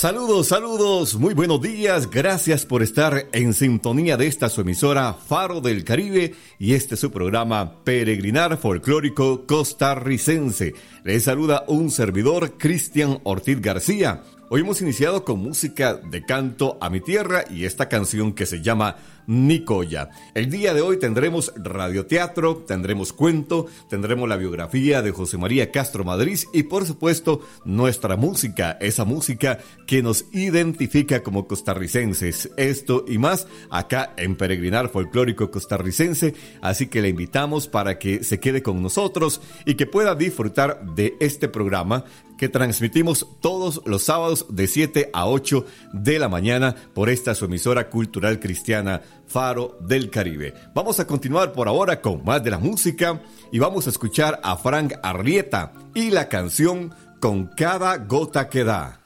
Saludos, saludos, muy buenos días, gracias por estar en sintonía de esta su emisora Faro del Caribe y este es su programa Peregrinar Folclórico Costarricense. Les saluda un servidor, Cristian Ortiz García. Hoy hemos iniciado con música de Canto a mi Tierra y esta canción que se llama Nicoya. El día de hoy tendremos radioteatro, tendremos cuento, tendremos la biografía de José María Castro Madrid y por supuesto nuestra música, esa música que nos identifica como costarricenses. Esto y más acá en Peregrinar Folclórico Costarricense, así que le invitamos para que se quede con nosotros y que pueda disfrutar de este programa que transmitimos todos los sábados de 7 a 8 de la mañana por esta su emisora cultural cristiana Faro del Caribe. Vamos a continuar por ahora con más de la música y vamos a escuchar a Frank Arrieta y la canción Con cada gota que da.